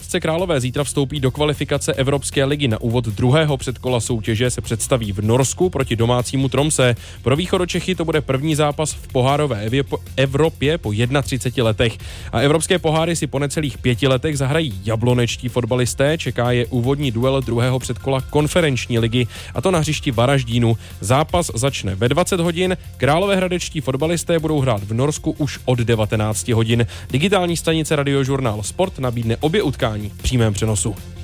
Hradce Králové zítra vstoupí do kvalifikace Evropské ligy. Na úvod druhého předkola soutěže se představí v Norsku proti domácímu Tromsø. Pro Východočechy to bude první zápas v pohárové Evropě po 31 letech. A evropské poháry si po necelých 5 letech zahrají jablonečtí fotbalisté. Čeká je úvodní duel druhého předkola konferenční ligy, a to na hřišti Varaždínu. Zápas začne ve 20 hodin. Královéhradečtí fotbalisté budou hrát v Norsku už od 19 hodin. Digitální stanice Radiožurnál Sport nabídne obě utkání v přímém přenosu.